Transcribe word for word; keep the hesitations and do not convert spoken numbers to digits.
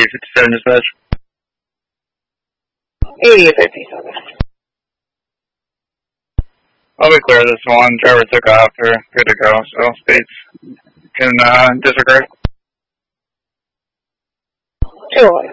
eighty-eight fifty-seven dispatch. eighty-eight fifty-seven. I'll be clear this one. Driver took off. They're good to go, so States can uh, disregard. Two one.